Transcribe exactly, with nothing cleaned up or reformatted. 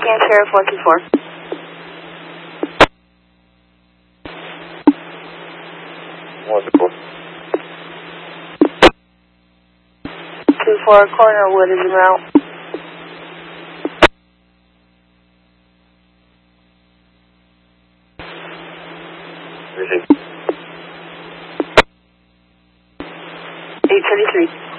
and Sheriff one two four. one two four. two four, corner Wood is en route. Received. eight thirty-three.